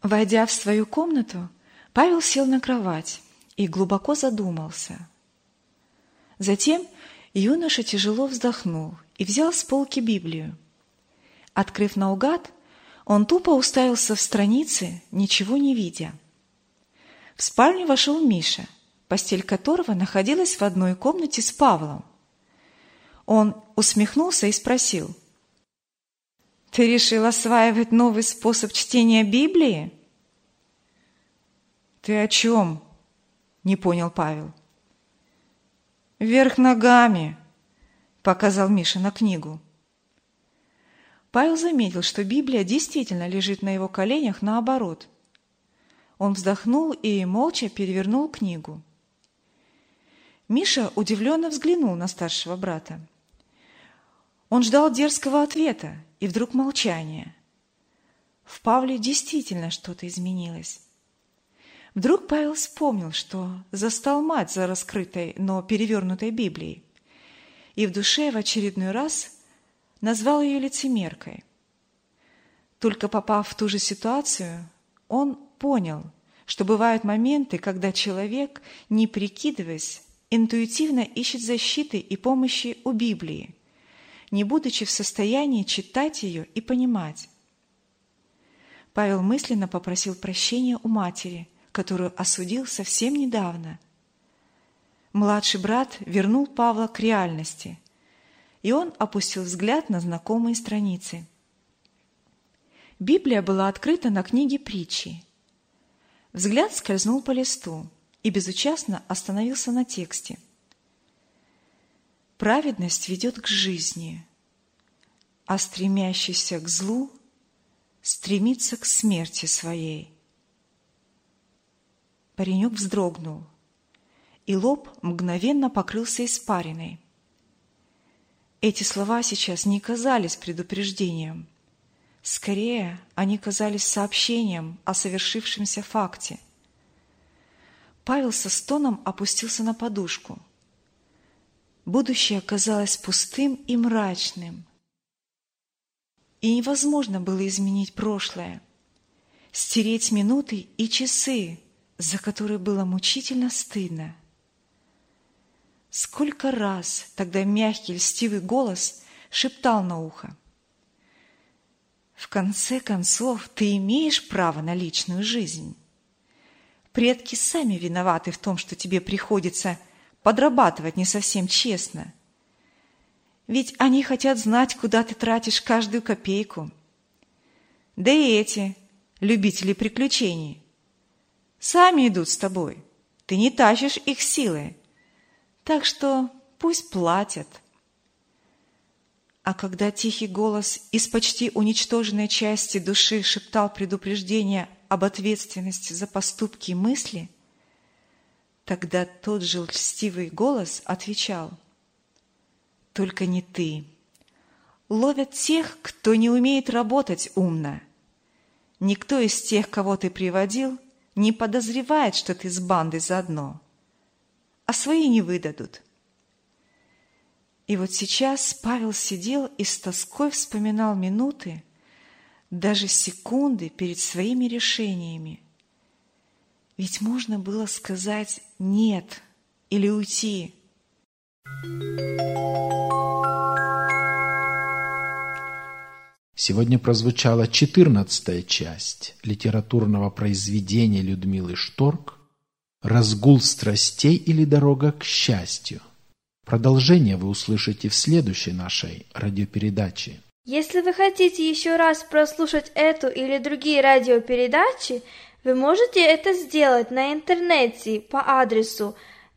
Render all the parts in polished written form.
Войдя в свою комнату, Павел сел на кровать и глубоко задумался. Затем юноша тяжело вздохнул и взял с полки Библию. Открыв наугад, он тупо уставился в страницы, ничего не видя. В спальню вошел Миша, постель которого находилась в одной комнате с Павлом. Он усмехнулся и спросил: «Ты решил осваивать новый способ чтения Библии?» «Ты о чем?» — не понял Павел. «Вверх ногами», — показал Миша на книгу. Павел заметил, что Библия действительно лежит на его коленях наоборот. Он вздохнул и молча перевернул книгу. Миша удивленно взглянул на старшего брата. Он ждал дерзкого ответа, и вдруг молчание. В Павле действительно что-то изменилось. Вдруг Павел вспомнил, что застал мать за раскрытой, но перевернутой Библией, и в душе в очередной раз назвал ее лицемеркой. Только попав в ту же ситуацию, он понял, что бывают моменты, когда человек, не прикидываясь, интуитивно ищет защиты и помощи у Библии, не будучи в состоянии читать ее и понимать. Павел мысленно попросил прощения у матери, которую осудил совсем недавно. Младший брат вернул Павла к реальности, и он опустил взгляд на знакомые страницы. Библия была открыта на книге Притчи. Взгляд скользнул по листу и безучастно остановился на тексте. «Праведность ведет к жизни, а стремящийся к злу стремится к смерти своей». Паренек вздрогнул, и лоб мгновенно покрылся испариной. Эти слова сейчас не казались предупреждением. Скорее, они казались сообщением о совершившемся факте. Павел со стоном опустился на подушку. Будущее казалось пустым и мрачным. И невозможно было изменить прошлое, стереть минуты и часы, за которые было мучительно стыдно. Сколько раз тогда мягкий льстивый голос шептал на ухо: «В конце концов, ты имеешь право на личную жизнь. Предки сами виноваты в том, что тебе приходится подрабатывать не совсем честно. Ведь они хотят знать, куда ты тратишь каждую копейку. Да и эти любители приключений сами идут с тобой, ты не тащишь их силой, так что пусть платят». А когда тихий голос из почти уничтоженной части души шептал предупреждение об ответственности за поступки и мысли, тогда тот же льстивый голос отвечал: «Только не ты. Ловят тех, кто не умеет работать умно. Никто из тех, кого ты приводил, не подозревает, что ты с бандой заодно, а свои не выдадут». И вот сейчас Павел сидел и с тоской вспоминал минуты, даже секунды перед своими решениями. Ведь можно было сказать «нет» или уйти. Сегодня прозвучала 14-я часть литературного произведения Людмилы Шторк «Разгул страстей или дорога к счастью». Продолжение вы услышите в следующей нашей радиопередаче. Если вы хотите еще раз прослушать эту или другие радиопередачи, вы можете это сделать на интернете по адресу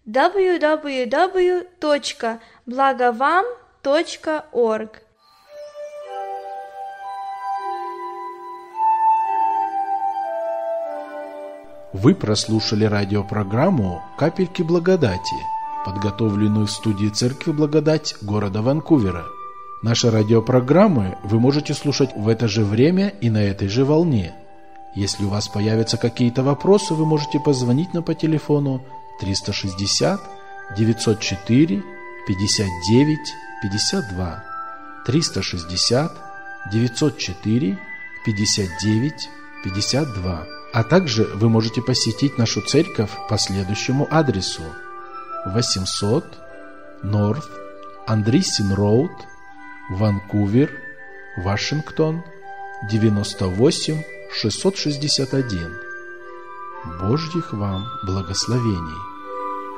www.blagovam.org. Вы прослушали радиопрограмму «Капельки благодати», подготовленную в студии Церкви Благодать города Ванкувера. Наши радиопрограммы вы можете слушать в это же время и на этой же волне. Если у вас появятся какие-то вопросы, вы можете позвонить нам по телефону 360 904 59 52 360 904 59 52. А также вы можете посетить нашу церковь по следующему адресу: 800 North Andreessen Road, Ванкувер, Вашингтон, 98661. Божьих вам благословений!